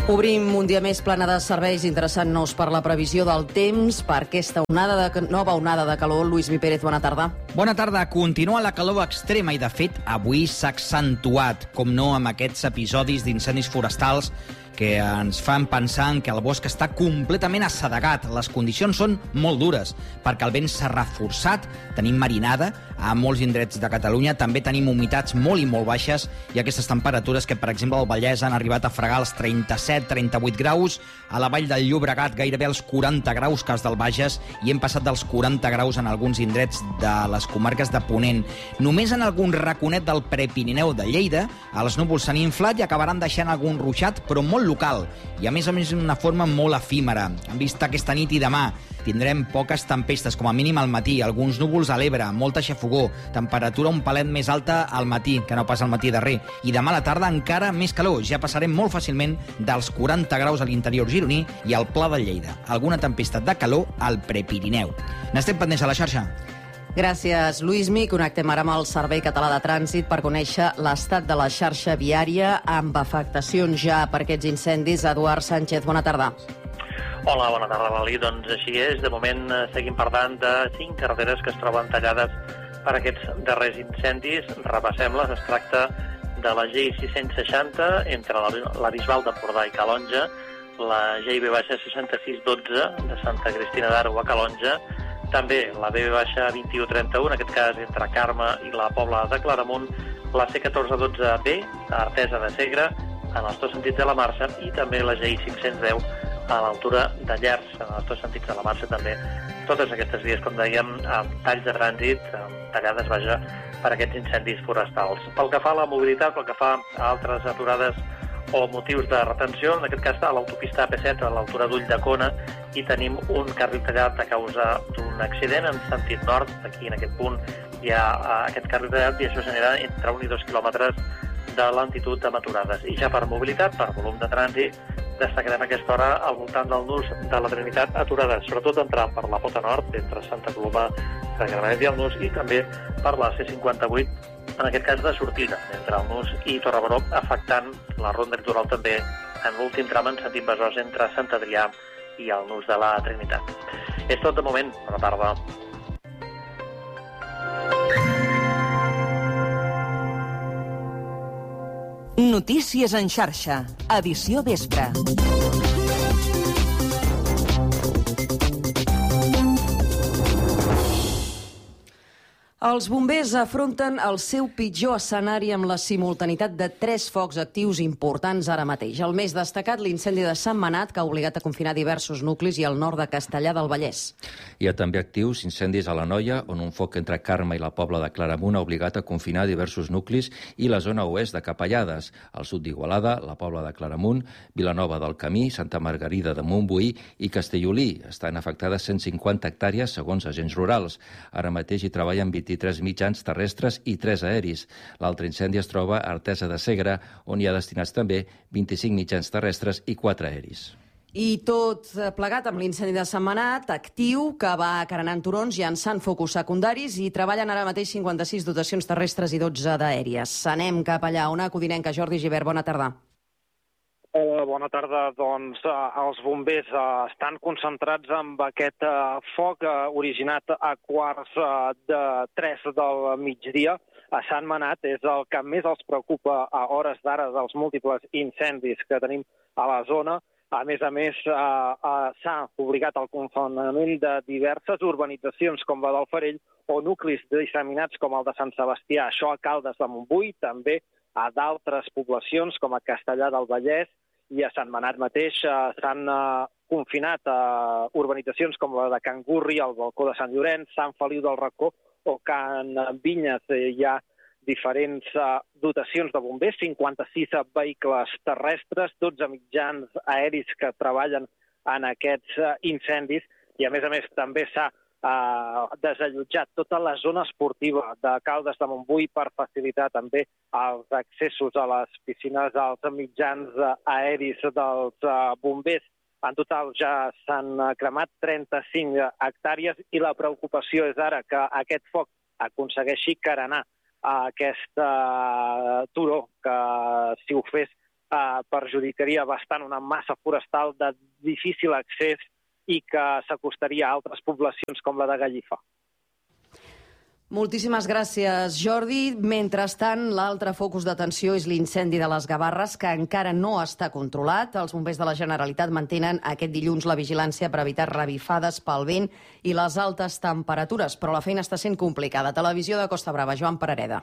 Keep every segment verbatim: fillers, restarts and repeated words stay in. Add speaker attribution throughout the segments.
Speaker 1: Obrim un dia més plana de serveis, interessant-nos per la previsió del temps, per aquesta onada de, nova onada de calor. Lluís Mi Pérez, bona tarda.
Speaker 2: Bona tarda. Continua la calor extrema i, de fet, avui s'ha accentuat, com no, amb aquests episodis d'incendis forestals que ens fan pensar que el bosc està completament assedegat. Les condicions són molt dures, perquè el vent s'ha reforçat, tenim marinada a molts indrets de Catalunya, també tenim humitats molt i molt baixes, i aquestes temperatures que, per exemple, al Vallès han arribat a fregar els trenta-set trenta-vuit graus, a la vall del Llobregat gairebé els quaranta graus, cas del Bages, i hem passat dels quaranta graus en alguns indrets de les comarques de Ponent. Només en algun raconet del Prepirineu de Lleida, els núvols s'han inflat i acabaran deixant algun ruixat, però molt local, i a més a més d'una forma molt efímera. En vista aquesta nit i demà tindrem poques tempestes, com a mínim al matí, alguns núvols a l'Ebre, molta xafogó, temperatura un palet més alta al matí, que no pas al matí darrer, i demà a la tarda encara més calor. Ja passarem molt fàcilment dels quaranta graus a l'interior gironí i al Pla de Lleida. Alguna tempesta de calor al Prepirineu. N'estem pendents a la xarxa.
Speaker 1: Gràcies, Lluís Mi. Connectem ara amb el Servei Català de Trànsit per conèixer l'estat de la xarxa viària amb afectacions ja per aquests incendis. Eduard Sánchez, bona tarda.
Speaker 3: Hola, bona tarda, Lali. Doncs així és. De moment seguim parlant de cinc carreteres que es troben tallades per aquests darrers incendis. Repassem-les. Es tracta de la G I sis-cents seixanta entre la, la Bisbal d'Empordà i Calonja, la G I B seixanta-sis dotze de Santa Cristina d'Aro a Calonja, també la B B vint-i-u trenta-u, en aquest cas entre Carme i la Pobla de Claramunt, la C catorze dotze B a Artesa de Segre, en els dos sentits de la marxa, i també la G I cinc-cents deu a l'altura de Llers, en els dos sentits de la marxa també. Totes aquestes vies, com dèiem, amb talls de trànsit, amb tallades, vaja, per aquests incendis forestals. Pel que fa a la mobilitat, pel que fa a altres aturades o motius de retenció, en aquest cas a l'autopista A P set, a l'altura d'Ulldecona, i tenim un carril tallat a causa d'un accident en sentit nord. Aquí, en aquest punt, hi ha aquest carril tallat i això genera entre un i dos quilòmetres de lentitud de aturades. I ja per mobilitat, per volum de trànsit, destacarem a aquesta hora al voltant del nus de la Trinitat aturades, sobretot entrant per la Pota Nord, entre Santa Coloma de Gramenet i el Nus, i també per la C cinquanta-vuit, en aquest cas de sortida, entre el Nus i Torrebaró, afectant la ronda litoral també en l'últim tram en sentit Besòs entre Sant Adrià i el Nus de la Trinitat. És tot de moment. Bona tarda.
Speaker 4: Notícies en xarxa, edició vespre.
Speaker 1: Els bombers afronten el seu pitjor escenari amb la simultaneïtat de tres focs actius importants ara mateix. El més destacat, l'incendi de Sentmenat, que ha obligat a confinar diversos nuclis, i al nord de Castellar del Vallès.
Speaker 5: Hi ha també actius incendis a l'Anoia, on un foc entre Carme i la Pobla de Claramunt ha obligat a confinar diversos nuclis, i la zona oest de Capellades, al sud d'Igualada, la Pobla de Claramunt, Vilanova del Camí, Santa Margarida de Montbuí i Castellolí. Estan afectades cent cinquanta hectàrees, segons agents rurals. Ara mateix hi treballen vint-i-tres mitjans terrestres i tres aeris. L'altre incendi es troba a Artesa de Segre, on hi ha destinats també vint-i-cinc mitjans terrestres i quatre aeris.
Speaker 1: I tot plegat amb l'incendi de Sentmenat, actiu, que va carenant turons, llançant focus secundaris, i treballen ara mateix cinquanta-sis dotacions terrestres i dotze d'aèries. Anem cap allà, on codinenca. Jordi Gibert, bona tarda.
Speaker 6: Hola, bona tarda. Doncs eh, els bombers eh, estan concentrats amb aquest eh, foc eh, originat a quarts eh, de tres del migdia a Sentmenat. És el que més els preocupa a hores d'ara dels múltiples incendis que tenim a la zona. A més a més, eh, eh, s'ha obligat al confinament de diverses urbanitzacions com la del Farell o nuclis disseminats com el de Sant Sebastià. Això a Caldes de Montbui, també a d'altres poblacions com a Castellar del Vallès, i a Sentmenat mateix eh, s'han eh, confinat a eh, urbanitzacions com la de Can Gurri, el Balcó de Sant Llorenç, Sant Feliu del Racó o Can Vinyes. Eh, hi ha diferents eh, dotacions de bombers, cinquanta-sis vehicles terrestres, dotze mitjans aeris que treballen en aquests eh, incendis, i a més a més també s'ha eh, desallotjat tota la zona esportiva de Caldes de Montbui per facilitar també els accessos a les piscines als mitjans eh, aeris dels eh, bombers. En total ja s'han cremat trenta-cinc hectàrees i la preocupació és ara que aquest foc aconsegueixi carenar a aquest uh, turó, que si ho fes eh, perjudicaria bastant una massa forestal de difícil accés i que s'acostaria a altres poblacions com la de Gallifa.
Speaker 1: Moltíssimes gràcies, Jordi. Mentrestant, l'altre focus d'atenció és l'incendi de les Gavarres, que encara no està controlat. Els bombers de la Generalitat mantenen aquest dilluns la vigilància per evitar revifades pel vent i les altes temperatures, però la feina està sent complicada. Televisió de Costa Brava, Joan Parareda.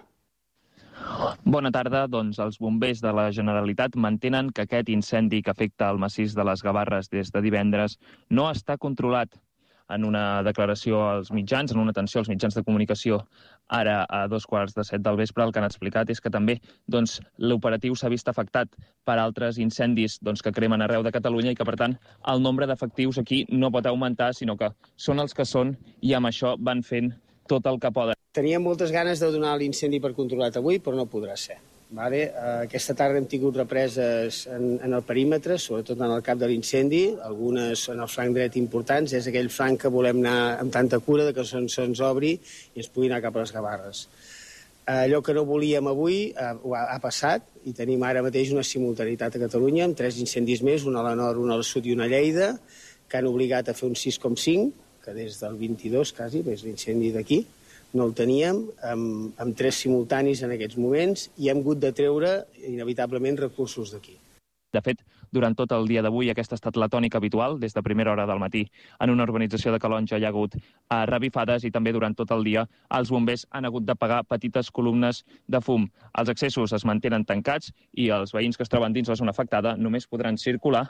Speaker 7: Bona tarda. Doncs els bombers de la Generalitat mantenen que aquest incendi que afecta el massís de les Gavarres des de divendres no està controlat. En una declaració als mitjans, en una atenció als mitjans de comunicació, ara a dos quarts de set del vespre, el que han explicat és que també doncs, l'operatiu s'ha vist afectat per altres incendis doncs, que cremen arreu de Catalunya i que, per tant, el nombre d'efectius aquí no pot augmentar, sinó que són els que són i amb això van fent tot el que poden.
Speaker 8: Teníem moltes ganes de donar l'incendi per controlat avui, però no podrà ser. Vale? Aquesta tarda hem tingut represes en, en el perímetre, sobretot en el cap de l'incendi, algunes en el flanc dret importants. És aquell flanc que volem anar amb tanta cura de que se'ns se obri i es pugui anar cap a les Gavarres. Allò que no volíem avui ha, ha passat i tenim ara mateix una simultaneïtat a Catalunya amb tres incendis més, un a la nord, un al sud i una a Lleida, que han obligat a fer un sis coma cinc, que des del vint-i-dos, quasi, és l'incendi d'aquí, no el teníem, amb, amb tres simultanis en aquests moments, i hem hagut de treure, inevitablement, recursos d'aquí.
Speaker 7: De fet, durant tot el dia d'avui aquesta ha estat la tònica habitual, des de primera hora del matí. En una urbanització de Calonge hi ha hagut eh, revifades i també durant tot el dia els bombers han hagut d'apagar petites columnes de fum. Els accessos es mantenen tancats i els veïns que es troben dins la zona afectada només podran circular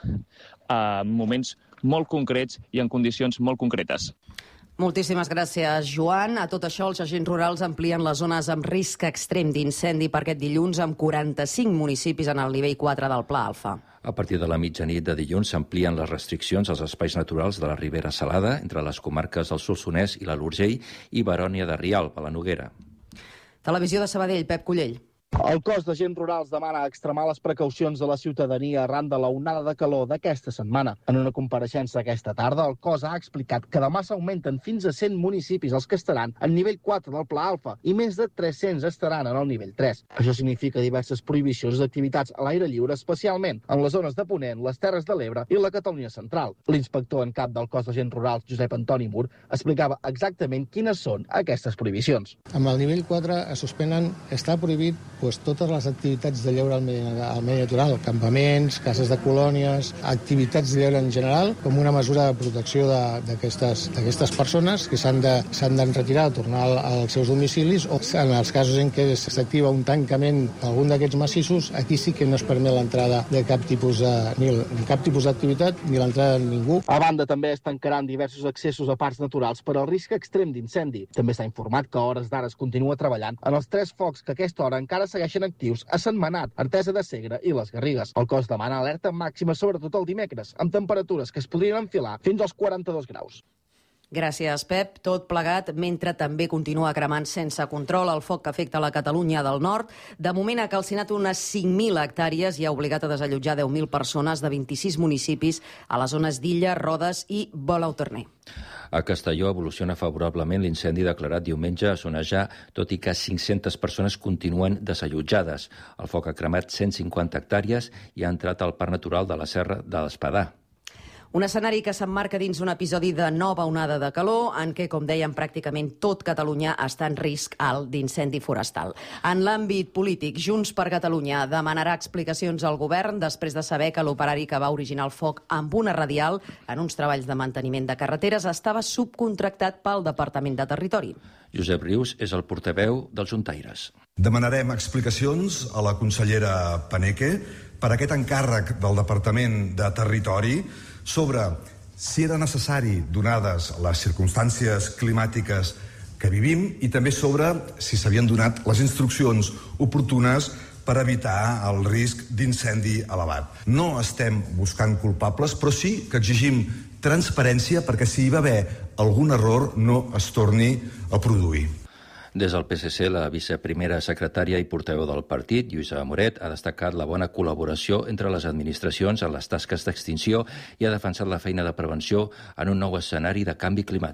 Speaker 7: en moments molt concrets i en condicions molt concretes.
Speaker 1: Moltíssimes gràcies, Joan. A tot això, els agents rurals amplien les zones amb risc extrem d'incendi per aquest dilluns amb quaranta-cinc municipis en el nivell quatre del Pla Alfa.
Speaker 5: A partir de la mitjanit de dilluns s'amplien les restriccions als espais naturals de la Ribera Salada entre les comarques del Solsonès i l'Alt Urgell i Barònia de Rialb, a la Noguera.
Speaker 1: Televisió de Sabadell, Pep Collell.
Speaker 9: El cos d'agents rurals demana extremar les precaucions de la ciutadania arran de la onada de calor d'aquesta setmana. En una compareixença aquesta tarda, el cos ha explicat que demà s'augmenten fins a cent municipis els que estaran en nivell quatre del Pla Alfa i més de tres-cents estaran en el nivell tres. Això significa diverses prohibicions d'activitats a l'aire lliure, especialment en les zones de Ponent, les Terres de l'Ebre i la Catalunya Central. L'inspector en cap del cos d'agents rurals, Josep Antoni Mur, explicava exactament quines són aquestes prohibicions.
Speaker 10: Amb el nivell quatre es suspenen, està prohibit pues, totes les activitats de lleure al medi, al medi natural, campaments, cases de colònies, activitats de lleure en general, com una mesura de protecció d'aquestes persones que s'han de, s'han de retirar, tornar als seus domicilis, o en els casos en què s'activa un tancament d'algun d'aquests massissos, aquí sí que no es permet l'entrada de cap tipus de, ni, ni cap tipus d'activitat ni l'entrada de ningú.
Speaker 9: A banda, també es tancaran diversos accessos a parcs naturals per al risc extrem d'incendi. També s'ha informat que a hores d'ara es continua treballant en els tres focs que a aquesta hora encara segueixen actius a Sentmenat, Artesa de Segre i les Garrigues. El cos demana alerta màxima sobretot el dimecres, amb temperatures que es podrien enfilar fins als quaranta-dos graus.
Speaker 1: Gràcies, Pep. Tot plegat mentre també continua cremant sense control el foc que afecta la Catalunya del Nord. De moment ha calcinat unes cinc mil hectàrees i ha obligat a desallotjar deu mil persones de vint-i-sis municipis a les zones d'Illa, Rodes i Bolauternè.
Speaker 5: A Castelló evoluciona favorablement l'incendi declarat diumenge a Sonejar, tot i que cinc-centes persones continuen desallotjades. El foc ha cremat cent cinquanta hectàrees i ha entrat al Parc Natural de la Serra de l'Espadà.
Speaker 1: Un escenari que s'emmarca dins un episodi de nova onada de calor, en què, com dèiem, pràcticament tot Catalunya està en risc alt d'incendi forestal. En l'àmbit polític, Junts per Catalunya demanarà explicacions al govern després de saber que l'operari que va originar el foc amb una radial en uns treballs de manteniment de carreteres estava subcontractat pel Departament de Territori.
Speaker 5: Josep Rius és el portaveu dels juntaires.
Speaker 11: Demanarem explicacions a la consellera Paneque per aquest encàrrec del Departament de Territori sobre si era necessari, donades les circumstàncies climàtiques que vivim, i també sobre si s'havien donat les instruccions oportunes per evitar el risc d'incendi elevat. No estem buscant culpables, però sí que exigim transparència perquè si hi va haver algun error no es torni a produir.
Speaker 5: Des del P S C, la viceprimera secretària i portaveu del partit, Lluïsa Moret, ha destacat la bona col·laboració entre les administracions en les tasques d'extinció i ha defensat la feina de prevenció en un nou escenari de canvi climàtic.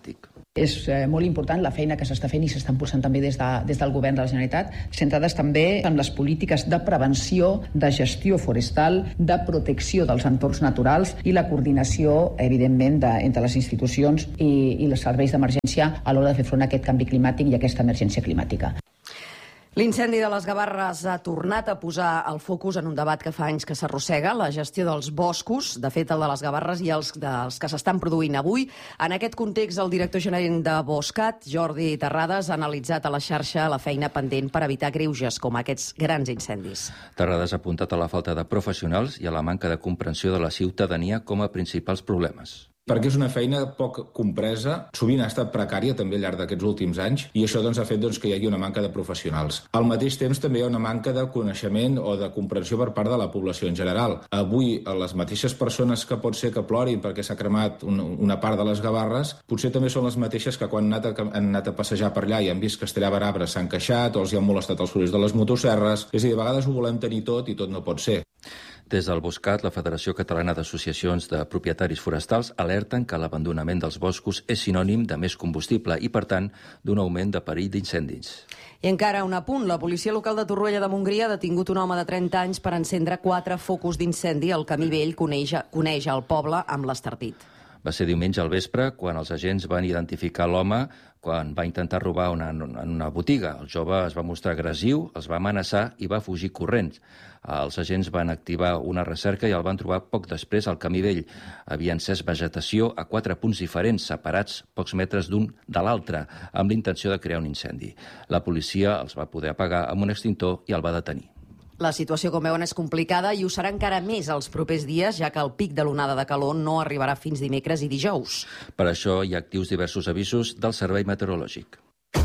Speaker 12: És eh, molt important la feina que s'està fent i s'està impulsant també des, de, des del Govern de la Generalitat, centrades també en les polítiques de prevenció, de gestió forestal, de protecció dels entorns naturals i la coordinació, evidentment, de, entre les institucions i, i els serveis d'emergència a l'hora de fer front a aquest canvi climàtic i a aquesta emergència climàtica.
Speaker 1: L'incendi de les Gavarres ha tornat a posar el focus en un debat que fa anys que s'arrossega, la gestió dels boscos, de fet el de les Gavarres i els dels que s'estan produint avui. En aquest context, el director general de Boscat, Jordi Terrades, ha analitzat a la xarxa la feina pendent per evitar greuges com aquests grans incendis.
Speaker 5: Terrades ha apuntat a la falta de professionals i a la manca de comprensió de la ciutadania com a principals problemes.
Speaker 13: Perquè és una feina poc compresa, sovint ha estat precària també al llarg d'aquests últims anys i això doncs, ha fet doncs, que hi hagi una manca de professionals. Al mateix temps també hi ha una manca de coneixement o de comprensió per part de la població en general. Avui les mateixes persones que pot ser que plorin perquè s'ha cremat un, una part de les Gavarres, potser també són les mateixes que quan han anat a, han anat a passejar per allà i han vist que es tallaven arbres s'han queixat o els hi han molestat els sorolls de les motosserres. És a dir, a vegades ho volem tenir tot i tot no pot ser.
Speaker 5: Des del Boscat, la Federació Catalana d'Associacions de Propietaris Forestals alerten que l'abandonament dels boscos és sinònim de més combustible i, per tant, d'un augment de perill d'incendis.
Speaker 1: I encara un apunt. La policia local de Torroella de Montgrí ha detingut un home de trenta anys per encendre quatre focus d'incendi al Camí Vell que uneix, que uneix el poble amb l'Estartit.
Speaker 5: Va ser diumenge al vespre quan els agents van identificar l'home quan va intentar robar una, en una botiga. El jove es va mostrar agressiu, els va amenaçar i va fugir corrents. Els agents van activar una recerca i el van trobar poc després al Camí Vell. Havia encès vegetació a quatre punts diferents, separats pocs metres d'un de l'altre, amb l'intenció de crear un incendi. La policia els va poder apagar amb un extintor i el va detenir.
Speaker 1: La situació, com veuen, és complicada i ho serà encara més els propers dies, ja que el pic de l'onada de calor no arribarà fins dimecres i dijous.
Speaker 5: Per això hi ha actius diversos avisos del Servei Meteorològic.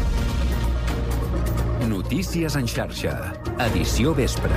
Speaker 14: Notícies en xarxa. Edició vespre.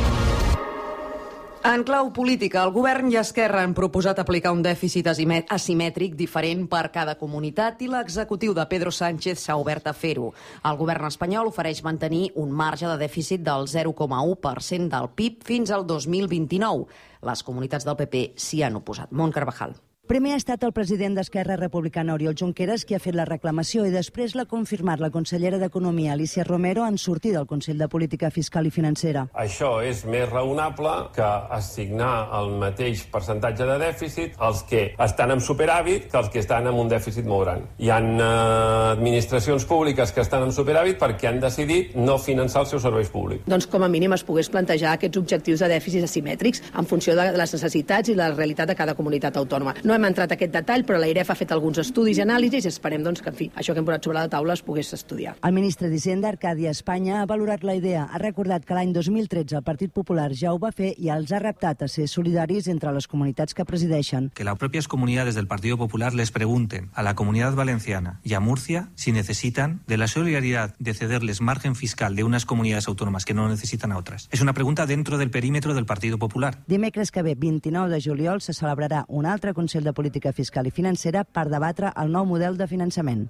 Speaker 1: En clau política, el govern i Esquerra han proposat aplicar un dèficit asimètric diferent per cada comunitat i l'executiu de Pedro Sánchez s'ha obert a fer-ho. El govern espanyol ofereix mantenir un marge de dèficit del zero coma u per cent del P I B fins al dos mil vint-i-nou. Les comunitats del P P s'hi han oposat. Mont Carvajal.
Speaker 15: Primer ha estat el president d'Esquerra Republicana, Oriol Junqueras, qui ha fet la reclamació i després l'ha confirmat la consellera d'Economia, Alicia Romero, en sortir del Consell de Política Fiscal i Financera.
Speaker 16: Això és més raonable que assignar el mateix percentatge de dèficit als que estan en superàvit que als que estan en un dèficit molt gran. Hi ha eh, administracions públiques que estan en superàvit perquè han decidit no finançar els seus serveis públics.
Speaker 17: Doncs com a mínim es pogués plantejar aquests objectius de dèficit asimètrics en funció de les necessitats i la realitat de cada comunitat autònoma. No hem entrat a aquest detall, però l'AIREF ha fet alguns estudis i anàlisis i esperem doncs, que en fi, això que hem posat sobre la taula es pogués estudiar.
Speaker 15: El ministre d'Hisenda, Arcadi Espanya, ha valorat la idea. Ha recordat que l'any dos mil tretze el Partit Popular ja ho va fer i els ha reptat a ser solidaris entre les comunitats que presideixen.
Speaker 18: Que las propias comunidades del Partido Popular les pregunten a la Comunidad Valenciana y a Murcia si necesitan de la solidaridad de cederles margen fiscal de unas comunidades autónomas que no necesitan a otras. Es una pregunta dentro del perímetro del Partido Popular.
Speaker 15: Dimecres que ve, vint-i-nou de juliol, se celebrarà un altre Consell de Política Fiscal i Financera per debatre el nou model de finançament.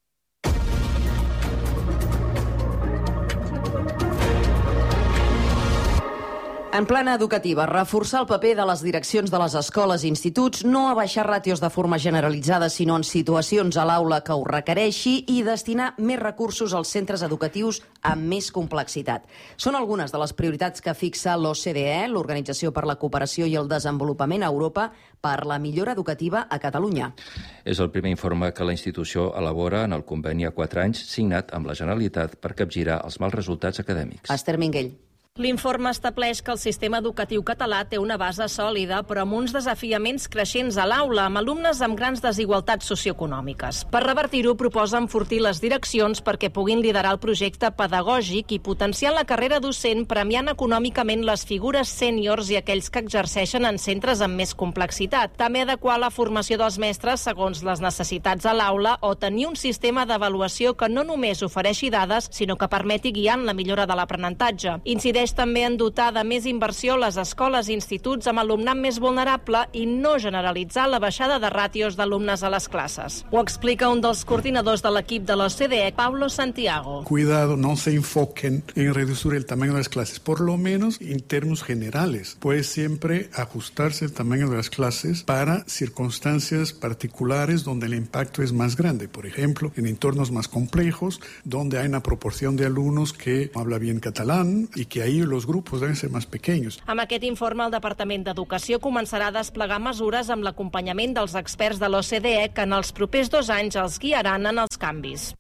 Speaker 1: En plana educativa, reforçar el paper de les direccions de les escoles i instituts, no abaixar ràtios de forma generalitzada, sinó en situacions a l'aula que ho requereixi i destinar més recursos als centres educatius amb més complexitat. Són algunes de les prioritats que fixa l'O C D E, l'Organització per la Cooperació i el Desenvolupament a Europa, per la millora educativa a Catalunya.
Speaker 5: És el primer informe que la institució elabora en el conveni a quatre anys signat amb la Generalitat per capgirar els mals resultats acadèmics.
Speaker 1: Esther Minguell.
Speaker 19: L'informe estableix que el sistema educatiu català té una base sòlida, però amb uns desafiaments creixents a l'aula, amb alumnes amb grans desigualtats socioeconòmiques. Per revertir-ho, proposa enfortir les direccions perquè puguin liderar el projecte pedagògic i potenciar la carrera docent, premiant econòmicament les figures sèniors i aquells que exerceixen en centres amb més complexitat. També adequar la formació dels mestres segons les necessitats a l'aula o tenir un sistema d'avaluació que no només ofereixi dades, sinó que permeti guiar en la millora de l'aprenentatge. Incideix Insisteix també en dotar de més inversió les escoles i instituts amb alumnat més vulnerable i no generalitzar la baixada de ràtios d'alumnes a les classes. Ho explica un dels coordinadors de l'equip de l'O C D E, Pablo Santiago.
Speaker 20: Cuidado, no se enfoquen en reducir el tamaño de las clases, por lo menos en términos generales. Puede siempre ajustarse el tamaño de las clases para circunstancias particulares donde el impacto es más grande. Por ejemplo, en entornos más complejos, donde hay una proporción de alumnos que habla bien catalán y que ahí los grupos deben ser más pequeños.
Speaker 19: Amb aquest informe, el Departament d'Educació començarà a desplegar mesures amb l'acompanyament dels experts de l'O C D E que en els propers dos anys els guiaran en els canvis.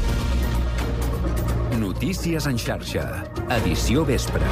Speaker 14: Notícies en xarxa. Edició vespre.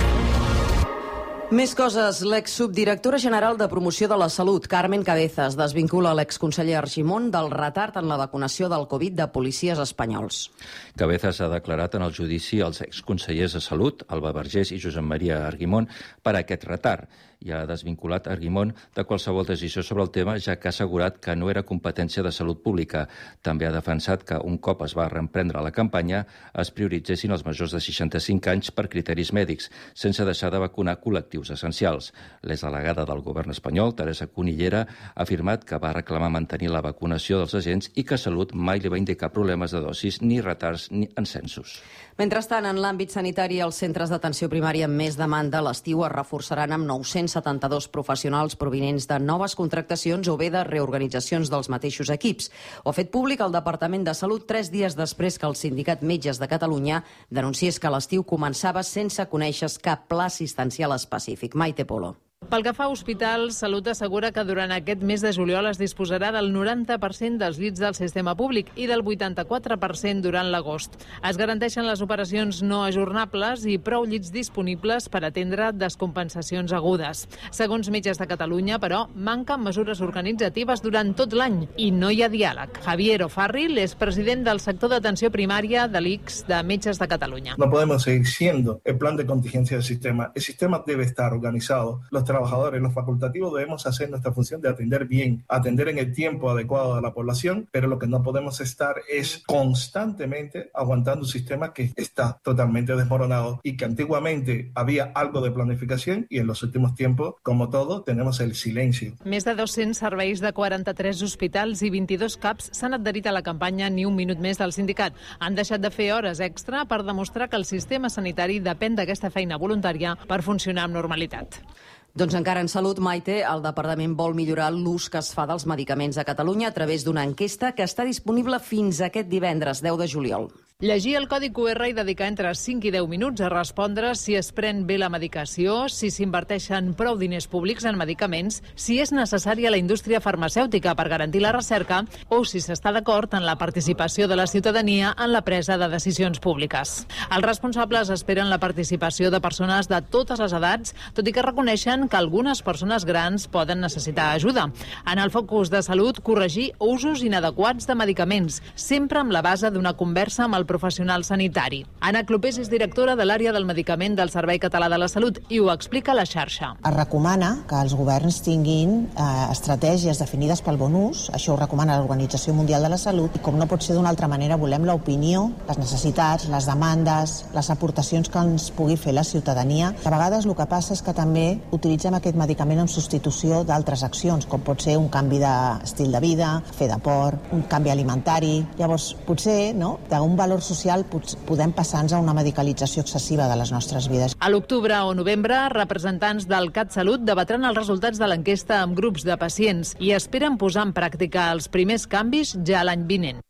Speaker 1: Més coses. L'exsubdirectora general de Promoció de la Salut, Carmen Cabezas, desvincula l'exconseller Argimon del retard en la vacunació del Covid de policies espanyols.
Speaker 5: Cabezas ha declarat en el judici als exconsellers de Salut, Alba Vergés i Josep Maria Argimon, per aquest retard, i ha desvinculat Argimon de qualsevol decisió sobre el tema, ja que ha assegurat que no era competència de Salut Pública. També ha defensat que un cop es va reemprendre la campanya es prioritzessin els majors de seixanta-cinc anys per criteris mèdics, sense deixar de vacunar col·lectius essencials. L'exdelegada del govern espanyol, Teresa Cunillera, ha afirmat que va reclamar mantenir la vacunació dels agents i que Salut mai li va indicar problemes de dosis ni retards ni en censos.
Speaker 1: Mentrestant, en l'àmbit sanitari, els centres d'atenció primària amb més demanda a l'estiu es reforçaran amb nou-cents setanta-dos professionals provinents de noves contractacions o bé de reorganitzacions dels mateixos equips. Ho ha fet públic el Departament de Salut tres dies després que el Sindicat Metges de Catalunya denunciés que l'estiu començava sense conèixer cap pla assistencial específic. Maite Polo.
Speaker 21: Pel que fa a hospitals, Salut assegura que durant aquest mes de juliol es disposarà del noranta per cent dels llits del sistema públic i del vuitanta-quatre per cent durant l'agost. Es garanteixen les operacions no ajornables i prou llits disponibles per atendre descompensacions agudes. Segons Metges de Catalunya, però, manquen mesures organitzatives durant tot l'any i no hi ha diàleg. Javier O'Farrill és president del sector d'atenció primària de l'I C S de Metges de Catalunya.
Speaker 22: No podemos seguir siendo el plan de contingencia del sistema. El sistema debe estar organizado. Los trabajadores, los facultativos debemos hacer nuestra función de atender bien, atender en el tiempo adecuado a la población, pero lo que no podemos estar es constantemente aguantando un sistema que está totalmente desmoronado y que antiguamente había algo de planificación y en los últimos tiempos, como todo, tenemos el silencio.
Speaker 21: Més de dos-cents serveis de quaranta-tres hospitals i vint-i-dos CAPs s'han adherit a la campanya Ni un minut més del sindicat. Han deixat de fer hores extra per demostrar que el sistema sanitari depèn d'aquesta feina voluntària per funcionar amb normalitat.
Speaker 1: Doncs encara en Salut, Maite, el Departament vol millorar l'ús que es fa dels medicaments a Catalunya a través d'una enquesta que està disponible fins aquest divendres, deu de juliol.
Speaker 21: Llegir el codi Q R i dedicar entre cinc i deu minuts a respondre si es pren bé la medicació, si s'inverteixen prou diners públics en medicaments, si és necessària la indústria farmacèutica per garantir la recerca o si s'està d'acord en la participació de la ciutadania en la presa de decisions públiques. Els responsables esperen la participació de persones de totes les edats, tot i que reconeixen que algunes persones grans poden necessitar ajuda. En el focus de Salut, corregir usos inadequats de medicaments, sempre amb la base d'una conversa amb el professional sanitari. Anna Clopés és directora de l'àrea del medicament del Servei Català de la Salut i ho explica a la xarxa.
Speaker 23: Es recomana que els governs tinguin eh, estratègies definides pel bon ús, això ho recomana l'Organització Mundial de la Salut, i com no pot ser d'una altra manera, volem l'opinió, les necessitats, les demandes, les aportacions que ens pugui fer la ciutadania. A vegades el que passa és que també utilitzem aquest medicament en substitució d'altres accions, com pot ser un canvi d'estil de vida, fer deport, un canvi alimentari. Llavors, potser, no, d'un valor social podem passar-nos a una medicalització excessiva de les nostres vides.
Speaker 21: A l'octubre o novembre, representants del CatSalut debatran els resultats de l'enquesta amb grups de pacients i esperen posar en pràctica els primers canvis ja l'any vinent.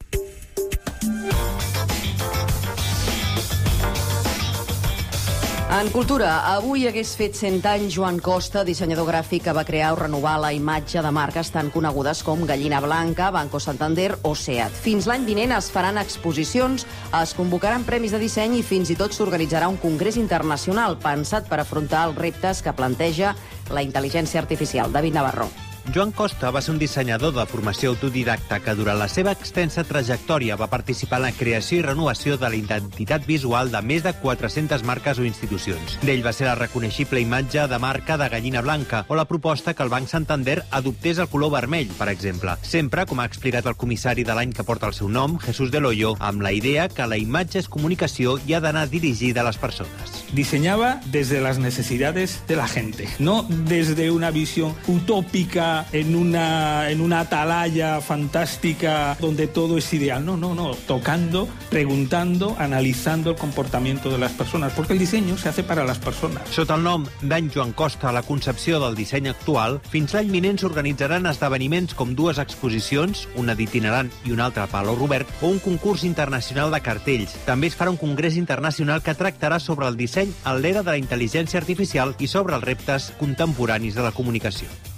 Speaker 1: En cultura, avui hagués fet cent anys Joan Costa, dissenyador gràfic que va crear o renovar la imatge de marques tan conegudes com Gallina Blanca, Banco Santander o SEAT. Fins l'any vinent es faran exposicions, es convocaran premis de disseny i fins i tot s'organitzarà un congrés internacional pensat per afrontar els reptes que planteja la intel·ligència artificial. David Navarro.
Speaker 2: Joan Costa va ser un dissenyador de formació autodidacta que durant la seva extensa trajectòria va participar en la creació i renovació de la identitat visual de més de quatre-centes marques o institucions. D'ell va ser la reconeixible imatge de marca de Gallina Blanca o la proposta que el Banc Santander adoptés el color vermell, per exemple. Sempre, com ha explicat el comissari de l'any que porta el seu nom, Jesús del Hoyo, amb la idea que la imatge és comunicació i ha d'anar dirigida a les persones.
Speaker 3: Diseñaba desde las necesidades de la gente, no desde una visión utópica en una, en una atalaya fantástica donde todo es ideal. No, no, no. Tocando, preguntando, analizando el comportamiento de las personas, porque el diseño se hace para las personas.
Speaker 2: Sota el nom d'en Joan Costa, la concepció del disseny actual, fins l'any vinent s'organitzaran esdeveniments com dues exposicions, una d'itinerant i una altra a Palau Robert, o un concurs internacional de cartells. També es farà un congrés internacional que tractarà sobre el disseny en l'era de la intel·ligència artificial i sobre els reptes contemporanis de la comunicació.